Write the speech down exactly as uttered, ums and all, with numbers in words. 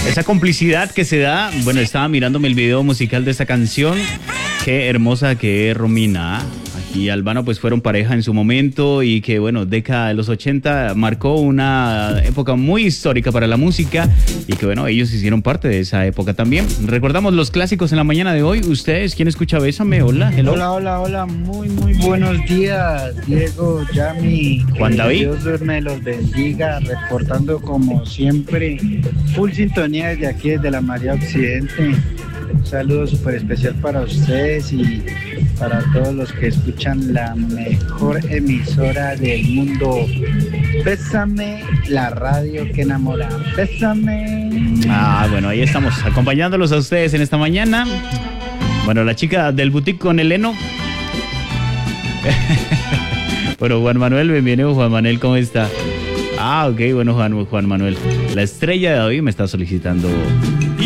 Esa complicidad que se da, bueno, estaba mirándome el video musical de esta canción. Qué hermosa que es Romina. Aquí Albano pues fueron pareja en su momento y que bueno, década de los ochenta marcó una época muy histórica para la música y que bueno, ellos hicieron parte de esa época también. Recordamos los clásicos en la mañana de hoy. ¿Ustedes quién escucha Bésame? Hola, hello. Hola, hola, hola, muy, muy buenos días, Diego, Yami. Juan David. Dios me los bendiga, reportando como siempre, full sintonía desde aquí, desde la María Occidente. Un saludo súper especial para ustedes y para todos los que escuchan la mejor emisora del mundo. Bésame, la radio que enamora. Bésame. Ah, bueno, ahí estamos acompañándolos a ustedes en esta mañana. Bueno, la chica del boutique con el heno. Bueno, Juan Manuel, bienvenido. Juan Manuel, ¿cómo está? Ah, ok, bueno, Juan, Juan Manuel. La estrella de hoy me está solicitando